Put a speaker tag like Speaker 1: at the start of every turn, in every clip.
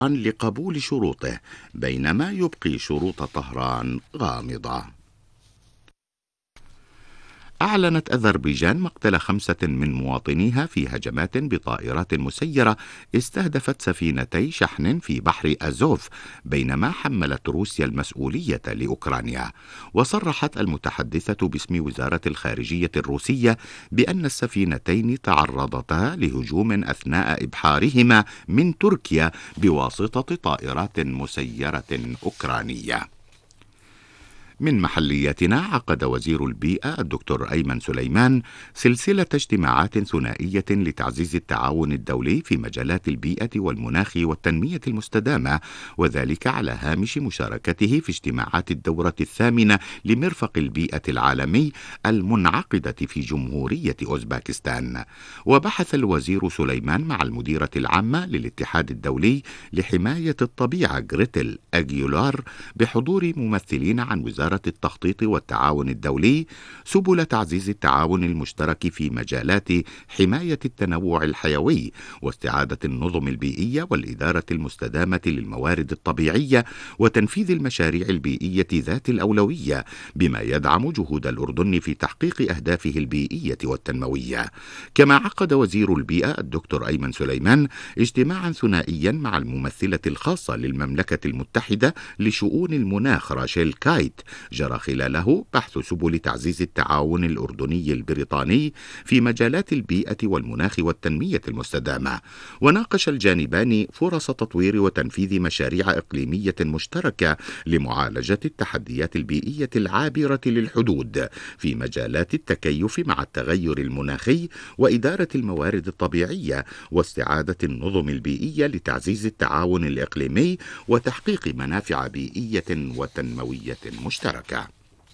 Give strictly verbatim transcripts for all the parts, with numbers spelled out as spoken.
Speaker 1: لقبول شروطه، بينما يبقي شروط طهران غامضة. أعلنت أذربيجان مقتل خمسة من مواطنيها في هجمات بطائرات مسيرة استهدفت سفينتي شحن في بحر أزوف، بينما حملت روسيا المسؤولية لأوكرانيا. وصرحت المتحدثة باسم وزارة الخارجية الروسية بأن السفينتين تعرضتا لهجوم أثناء إبحارهما من تركيا بواسطة طائرات مسيرة أوكرانية. من محلياتنا، عقد وزير البيئة الدكتور أيمن سليمان سلسلة اجتماعات ثنائية لتعزيز التعاون الدولي في مجالات البيئة والمناخ والتنمية المستدامة، وذلك على هامش مشاركته في اجتماعات الدورة الثامنة لمرفق البيئة العالمي المنعقدة في جمهورية أوزباكستان. وبحث الوزير سليمان مع المديرة العامة للاتحاد الدولي لحماية الطبيعة غريتل أجيولار بحضور ممثلين عن وزارة التخطيط والتعاون الدولي سبل تعزيز التعاون المشترك في مجالات حماية التنوع الحيوي واستعادة النظم البيئية والإدارة المستدامة للموارد الطبيعية وتنفيذ المشاريع البيئية ذات الأولوية، بما يدعم جهود الأردن في تحقيق أهدافه البيئية والتنموية. كما عقد وزير البيئة الدكتور أيمن سليمان اجتماعا ثنائيا مع الممثلة الخاصة للمملكة المتحدة لشؤون المناخ راشيل كايت، جرى خلاله بحث سبل تعزيز التعاون الأردني البريطاني في مجالات البيئة والمناخ والتنمية المستدامة. وناقش الجانبان فرص تطوير وتنفيذ مشاريع إقليمية مشتركة لمعالجة التحديات البيئية العابرة للحدود في مجالات التكيف مع التغير المناخي وإدارة الموارد الطبيعية واستعادة النظم البيئية لتعزيز التعاون الإقليمي وتحقيق منافع بيئية وتنموية مشتركة.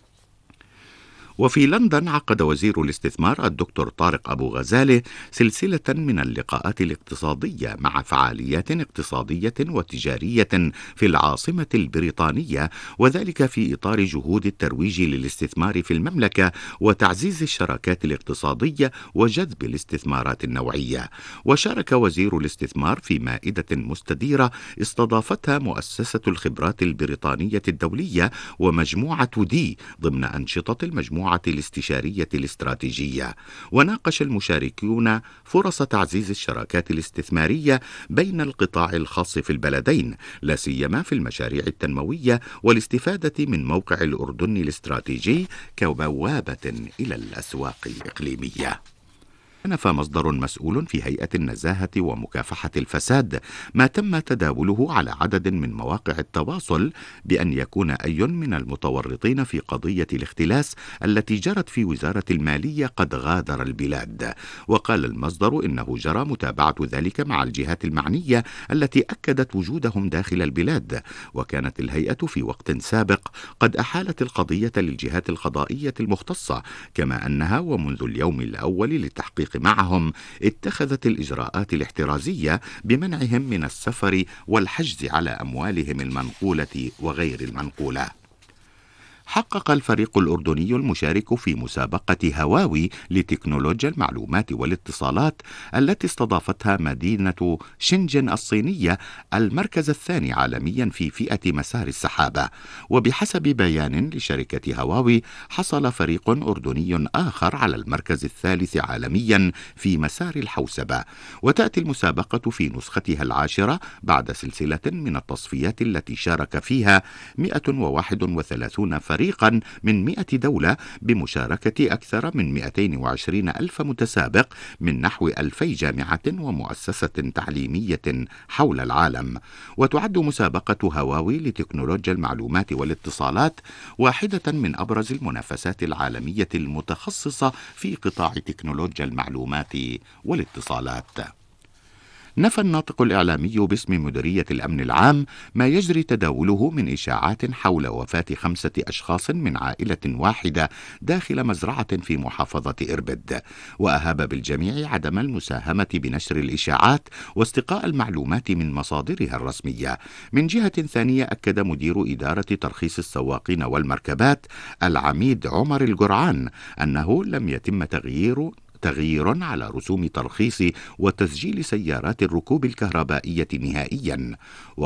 Speaker 1: وفي لندن، عقد وزير الاستثمار الدكتور طارق أبو غزالة سلسلة من اللقاءات الاقتصادية مع فعاليات اقتصادية وتجارية في العاصمة البريطانية، وذلك في إطار جهود الترويج للاستثمار في المملكة وتعزيز الشراكات الاقتصادية وجذب الاستثمارات النوعية. وشارك وزير الاستثمار في مائدة مستديرة استضافتها مؤسسة الخبرات البريطانية الدولية ومجموعة دي ضمن أنشطة المجموعة الاستشارية الاستراتيجية. وناقش المشاركون فرص تعزيز الشراكات الاستثمارية بين القطاع الخاص في البلدين، لا سيما في المشاريع التنموية، والاستفادة من موقع الأردن الاستراتيجي كبوابة إلى الأسواق الإقليمية. نفى مصدر مسؤول في هيئة النزاهة ومكافحة الفساد ما تم تداوله على عدد من مواقع التواصل بأن يكون أي من المتورطين في قضية الاختلاس التي جرت في وزارة المالية قد غادر البلاد. وقال المصدر إنه جرى متابعة ذلك مع الجهات المعنية التي أكدت وجودهم داخل البلاد، وكانت الهيئة في وقت سابق قد أحالت القضية للجهات القضائية المختصة، كما أنها ومنذ اليوم الأول للتحقيق معهم اتخذت الإجراءات الاحترازية بمنعهم من السفر والحجز على أموالهم المنقولة وغير المنقولة. حقق الفريق الأردني المشارك في مسابقة هواوي لتكنولوجيا المعلومات والاتصالات التي استضافتها مدينة شنجن الصينية المركز الثاني عالميا في فئة مسار السحابة. وبحسب بيان لشركة هواوي، حصل فريق أردني آخر على المركز الثالث عالميا في مسار الحوسبة. وتأتي المسابقة في نسختها العاشرة بعد سلسلة من التصفيات التي شارك فيها مئة وواحد وثلاثون فريقا فريقا من مئة دولة بمشاركة أكثر من مئتين وعشرين ألف متسابق من نحو ألفي جامعة ومؤسسة تعليمية حول العالم. وتعد مسابقة هواوي لتكنولوجيا المعلومات والاتصالات واحدة من أبرز المنافسات العالمية المتخصصة في قطاع تكنولوجيا المعلومات والاتصالات. نفى الناطق الإعلامي باسم مديرية الأمن العام ما يجري تداوله من إشاعات حول وفاة خمسة أشخاص من عائلة واحدة داخل مزرعة في محافظة إربد، وأهاب بالجميع عدم المساهمة بنشر الإشاعات واستقاء المعلومات من مصادرها الرسمية. من جهة ثانية، أكد مدير إدارة ترخيص السواقين والمركبات العميد عمر الجرعان أنه لم يتم تغيير تغيير على رسوم ترخيص وتسجيل سيارات الركوب الكهربائية نهائيا.